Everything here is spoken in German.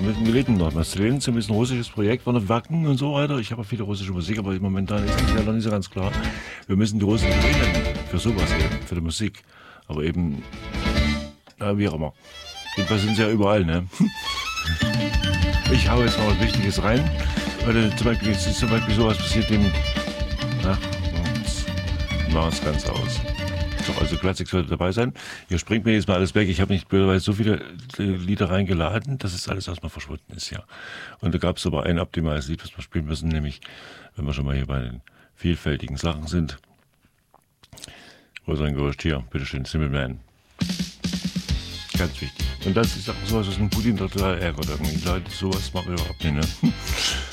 Wir leben in Nordrhein-Westfalen, ist ein bisschen russisches Projekt, war noch Wacken und so weiter. Ich habe auch viele russische Musik, aber momentan ist das ja noch nicht so ganz klar. Wir müssen die Russen gewinnen für sowas eben, für die Musik. Aber eben, wie auch immer. Jedenfalls sind sie ja überall, ne? Ich hau jetzt mal was Wichtiges rein. Zum Beispiel, es ist zum Beispiel sowas passiert dem. Ach, jetzt machen wir es ganz aus. So, also Klassik sollte dabei sein. Hier springt mir jetzt mal alles weg. Ich habe nicht blöderweise so viele Lieder reingeladen, dass es alles erstmal verschwunden ist, ja. Und da gab es aber ein optimales Lied, was wir spielen müssen, nämlich, wenn wir schon mal hier bei den vielfältigen Sachen sind. Wo ist ein Gerücht? Hier, bitteschön, Simple Man. Ganz wichtig. Und das ist auch sowas, was ein Putin total ärgert irgendwie. Leute, sowas machen wir überhaupt nicht, ne?